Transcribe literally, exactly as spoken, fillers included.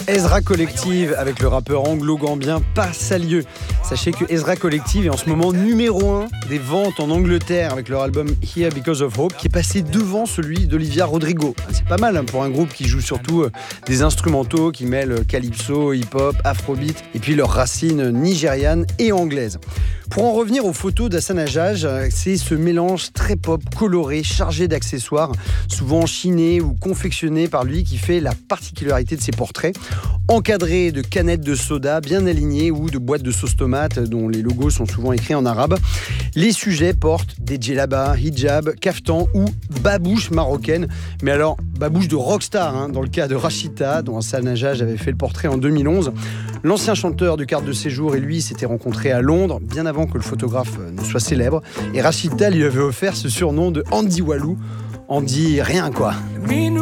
Ezra Collective avec le rappeur anglo-gambien Passalieu. Sachez que Ezra Collective est en ce moment numéro un des ventes en Angleterre avec leur album Here Because of Hope qui est passé devant celui d'Olivia Rodrigo. C'est pas mal hein, pour un groupe qui joue surtout des instrumentaux qui mêlent calypso, hip-hop, afrobeat et puis leurs racines nigérianes et anglaises. Pour en revenir aux photos d'Hasan Hajjaj, c'est ce mélange très pop, coloré, chargé d'accessoires, souvent chinés ou confectionnés par lui, qui fait la particularité de ses portraits. Encadrés de canettes de soda bien alignées ou de boîtes de sauce tomate dont les logos sont souvent écrits en arabe. Les sujets portent des djellabas, hijab, kaftan ou babouches marocaines. Mais alors, babouche de rockstar, hein, dans le cas de Rachita, dont Hasan Hajjaj avait fait le portrait en deux mille onze. L'ancien chanteur du Carte de Séjour et lui s'étaient rencontrés à Londres, bien avant que le photographe ne soit célèbre. Et Rachita lui avait offert ce surnom de Andy Walou. Andy rien quoi.